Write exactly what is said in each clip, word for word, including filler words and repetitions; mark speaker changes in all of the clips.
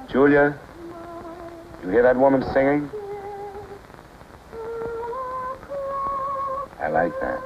Speaker 1: Julia, you hear that woman singing? I like that.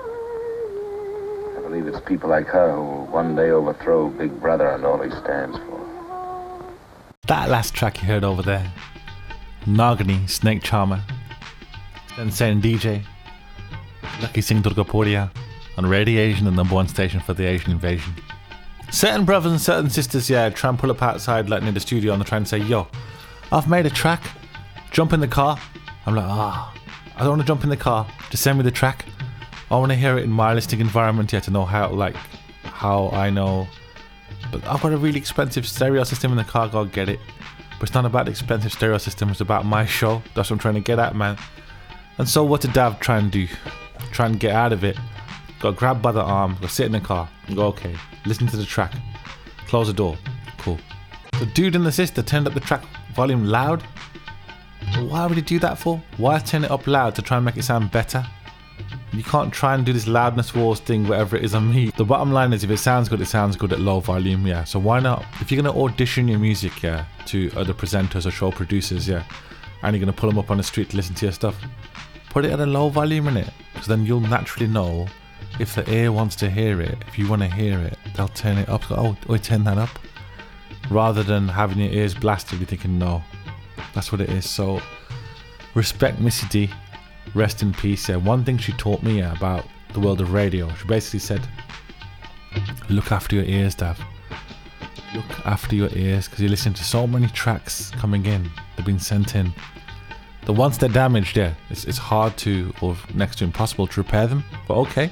Speaker 1: I believe it's people like her who will one day overthrow Big Brother and all he stands for.
Speaker 2: That last track you heard over there, Nagini, Snake Charmer, Insane D J, Lucky Singh Durgapuria, on Radiation, the number one station for the Asian invasion. Certain brothers and certain sisters, yeah, try and pull up outside, like near the studio, and they try and say, yo, I've made a track, jump in the car. I'm like, ah, oh, I don't want to jump in the car, just send me the track. I want to hear it in my listening environment, yeah, to know how, like, how I know. But I've got a really expensive stereo system in the car, go get it. But it's not about the expensive stereo system, it's about my show. That's what I'm trying to get at, man. And so what did Dav try and do? Try and get out of it. Got grabbed by the arm, go sit in the car, and go, okay, listen to the track. Close the door. Cool. The dude and the sister turned up the track volume loud. Why would he do that for? Why turn it up loud to try and make it sound better? You can't try and do this loudness wars thing, whatever it is on me. The bottom line is, if it sounds good, it sounds good at low volume, yeah. So why not? If you're going to audition your music, yeah, to other presenters or show producers, yeah, and you're going to pull them up on the street to listen to your stuff, put it at a low volume in it, because then you'll naturally know if the ear wants to hear it. If you want to hear it, they'll turn it up. Go, oh, oh, turn that up. Rather than having your ears blasted, you're thinking, no, that's what it is. So respect Missy D. Rest in peace. Yeah. One thing she taught me, yeah, about the world of radio, she basically said, look after your ears, Dav. Look after your ears, because you're listening to so many tracks coming in. They've been sent in. The ones they're damaged, yeah, it's, it's hard to, or next to impossible to repair them. But okay.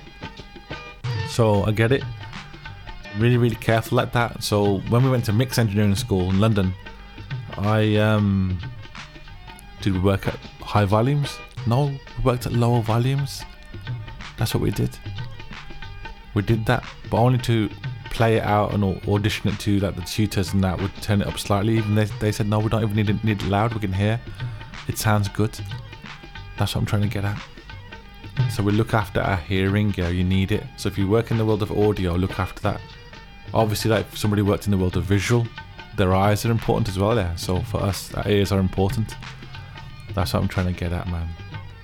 Speaker 2: So I get it. Really, really careful like that. So when we went to mix engineering school in London, I um did we work at high volumes? No, we worked at lower volumes. That's what we did. We did that, but only to play it out and audition it to like the tutors, and that would turn it up slightly. Even they they said no, we don't even need it, need it loud. We can hear. It sounds good. That's what I'm trying to get at. So we look after our hearing, yeah, you need it. So if you work in the world of audio, look after that. Obviously, like if somebody worked in the world of visual, their eyes are important as well, yeah. So for us, our ears are important. That's what I'm trying to get at, man.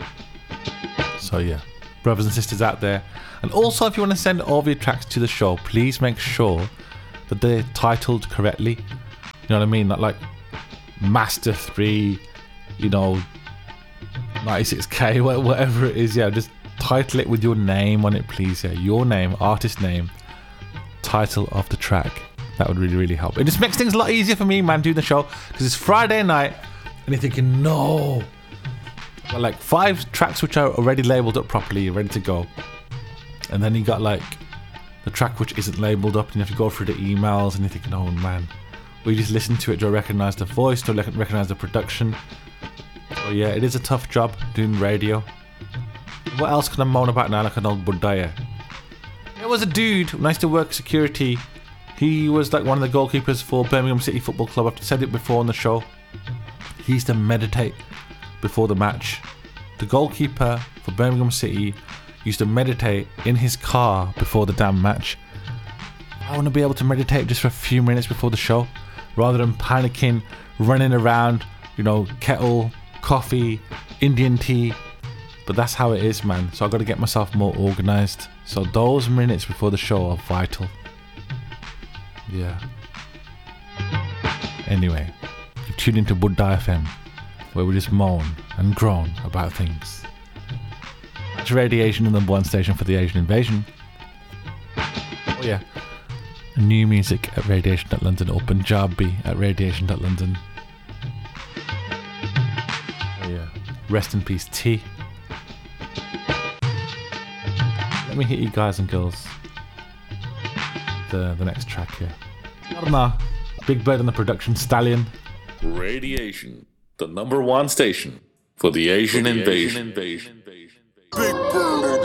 Speaker 2: So yeah, brothers and sisters out there. And also, if you want to send all of your tracks to the show, please make sure that they're titled correctly. You know what I mean? Not like Master three, you know, ninety-six K, whatever it is. Yeah, just title it with your name on it, please. Yeah, your name, artist name, title of the track. That would really, really help. It just makes things a lot easier for me, man, doing the show, because it's Friday night and you're thinking, no, well, like five tracks which are already labeled up properly, ready to go, and then you got like the track which isn't labeled up, and you have to go through the emails, and you're thinking, oh man, will you just listen to it? Do I recognize the voice? Do I recognize the production? So yeah, it is a tough job doing radio. What else can I moan about now, like an old Buddha? There was a dude when I used to work security. He was like one of the goalkeepers for Birmingham City Football Club. I've said it before on the show. He used to meditate before the match. The goalkeeper for Birmingham City used to meditate in his car before the damn match. I want to be able to meditate just for a few minutes before the show, rather than panicking, running around, you know, kettle, coffee, Indian tea. But that's how it is, man. So I've got to get myself more organised. So those minutes before the show are vital. Yeah. Anyway, you tune into Buddha F M, where we just moan and groan about things. That's Radiation, the number one station for the Asian invasion. Oh yeah. New music at radiation dot london, or Punjabi at radiation dot london. Oh yeah. Rest in peace, T. Let me hit you guys and girls. The the next track here. Nah, Big Bird on the production, Stallion.
Speaker 3: Radiation, the number one station for the Asian, for the invasion. Asian invasion. Big Bird.